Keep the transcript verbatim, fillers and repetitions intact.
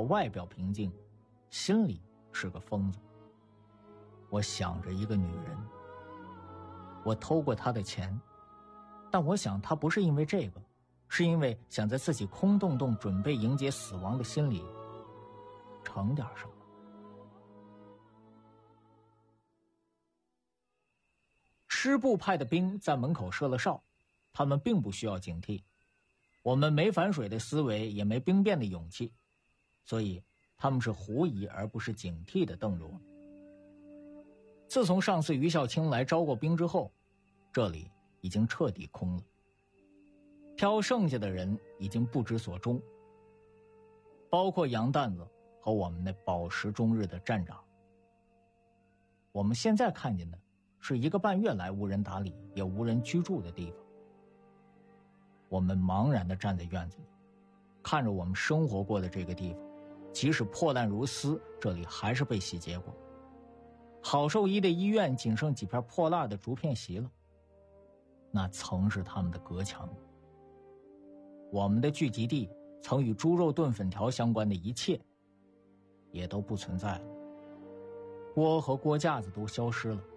外表平静，心里是个疯子。我想着一个女人，我偷过她的钱，但我想她不是因为这个，是因为想在自己空洞洞准备迎接死亡的心里盛点什么。师部派的兵在门口设了哨，他们并不需要警惕，我们没反水的思维，也没兵变的勇气，所以他们是狐疑而不是警惕的瞪着我们。自从上次于孝清来招过兵之后，这里已经彻底空了，挑剩下的人已经不知所终，包括杨担子和我们那饱食终日的站长。我们现在看见的是一个半月来无人打理也无人居住的地方。我们茫然地站在院子里，看着我们生活过的这个地方，即使破烂如丝，这里还是被洗劫过。好兽医的医院仅剩几片破烂的竹片席了，那曾是他们的隔墙。我们的聚集地曾与猪肉炖粉条相关的一切也都不存在了，锅和锅架子都消失了，